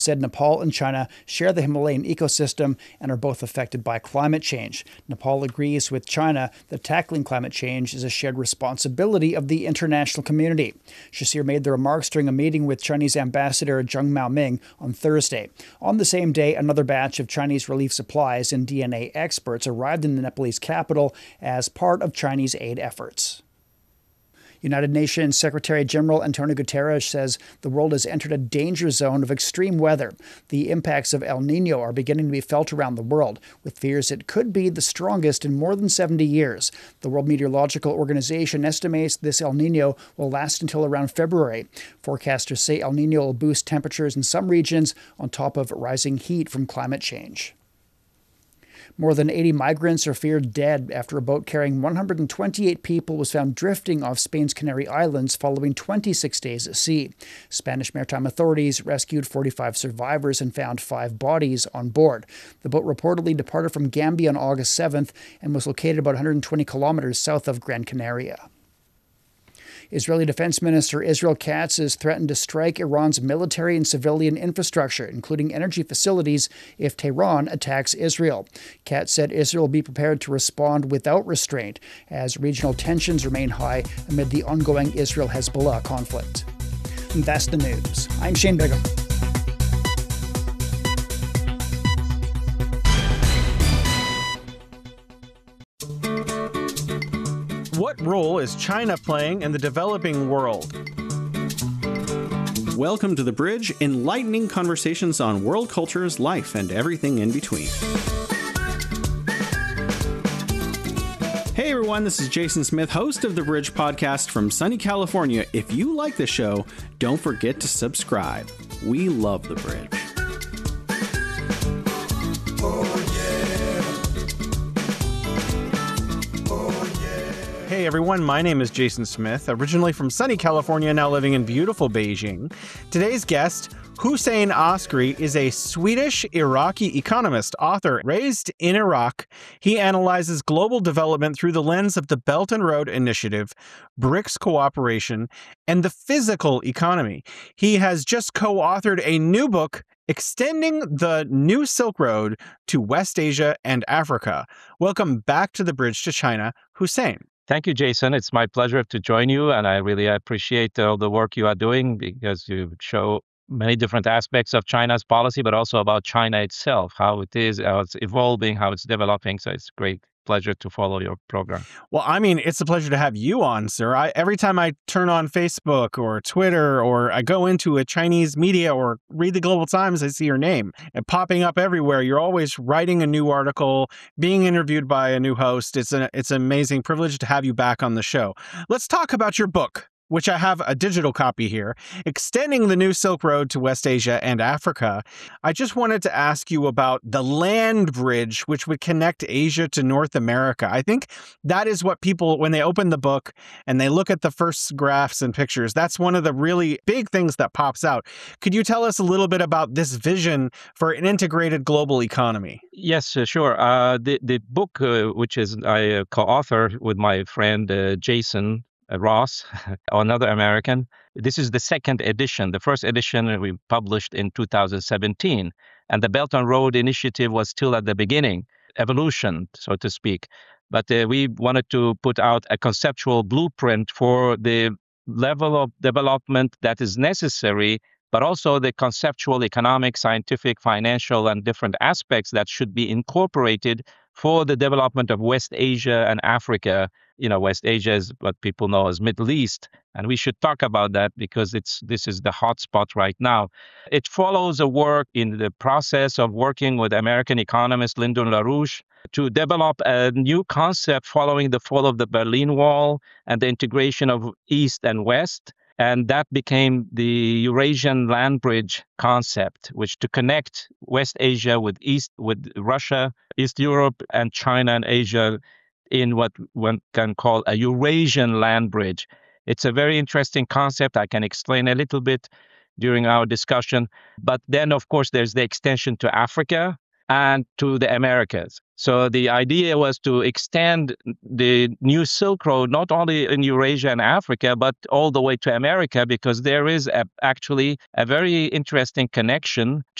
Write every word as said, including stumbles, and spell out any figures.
said Nepal and China share the Himalayan ecosystem and are both affected by climate change. Nepal agrees with China that tackling climate change is a shared responsibility of the international community. Shahir made the remarks during a meeting with Chinese Ambassador Zheng Maoming on Thursday. On the same day, another batch of Chinese relief supplies and D N A experts arrived in the Nepalese capital as part of Chinese aid efforts. United Nations Secretary General Antonio Guterres says the world has entered a danger zone of extreme weather. The impacts of El Nino are beginning to be felt around the world, with fears it could be the strongest in more than seventy years. The World Meteorological Organization estimates this El Nino will last until around February. Forecasters say El Nino will boost temperatures in some regions on top of rising heat from climate change. More than eighty migrants are feared dead after a boat carrying one hundred twenty-eight people was found drifting off Spain's Canary Islands following twenty-six days at sea. Spanish maritime authorities rescued forty-five survivors and found five bodies on board. The boat reportedly departed from Gambia on August seventh and was located about one hundred twenty kilometers south of Gran Canaria. Israeli Defense Minister Israel Katz has threatened to strike Iran's military and civilian infrastructure, including energy facilities, if Tehran attacks Israel. Katz said Israel will be prepared to respond without restraint as regional tensions remain high amid the ongoing Israel-Hezbollah conflict. And that's the news. I'm Shane Bigham. What role is China playing in the developing world? Welcome to The Bridge, enlightening conversations on world cultures, life, and everything in between. Hey everyone, this is Jason Smith, host of The Bridge podcast from sunny California. If you like the show, don't forget to subscribe. We love The Bridge. Hey everyone, my name is Jason Smith, originally from sunny California, now living in beautiful Beijing. Today's guest, Hussein Askari, is a Swedish-Iraqi economist, author. Raised in Iraq, he analyzes global development through the lens of the Belt and Road Initiative, BRICS cooperation, and the physical economy. He has just co-authored a new book, Extending the New Silk Road to West Asia and Africa. Welcome back to The Bridge to China, Hussein. Thank you, Jason. It's my pleasure to join you, and I really appreciate all the work you are doing because you show many different aspects of China's policy, but also about China itself, how it is, how it's evolving, how it's developing. So it's a great pleasure to follow your program. Well, I mean, it's a pleasure to have you on, sir. I, every time I turn on Facebook or Twitter or I go into a Chinese media or read the Global Times, I see your name and popping up everywhere. You're always writing a new article, being interviewed by a new host. It's an, it's an amazing privilege to have you back on the show. Let's talk about your book, which I have a digital copy here, Extending the New Silk Road to West Asia and Africa. I just wanted to ask you about the land bridge, which would connect Asia to North America. I think that is what people, when they open the book and they look at the first graphs and pictures, that's one of the really big things that pops out. Could you tell us a little bit about this vision for an integrated global economy? Yes, uh, sure. Uh, the, the book, uh, which is I uh, co-author with my friend uh, Jason Ross, another American. This is the second edition. The first edition we published in two thousand seventeen, and the Belt and Road Initiative was still at the beginning, evolution, so to speak. But uh, we wanted to put out a conceptual blueprint for the level of development that is necessary, but also the conceptual, economic, scientific, financial, and different aspects that should be incorporated for the development of West Asia and Africa. You know, West Asia is what people know as Middle East, and we should talk about that because it's this is the hot spot right now. It follows a work in the process of working with American economist Lyndon LaRouche to develop a new concept following the fall of the Berlin Wall and the integration of East and West. And that became the Eurasian land bridge concept, which to connect West Asia with East, with Russia, East Europe, and China and Asia in what one can call a Eurasian land bridge. It's a very interesting concept. I can explain a little bit during our discussion. But then, of course, there's the extension to Africa and to the Americas. So the idea was to extend the new Silk Road not only in Eurasia and Africa, but all the way to America, because there is a, actually a very interesting connection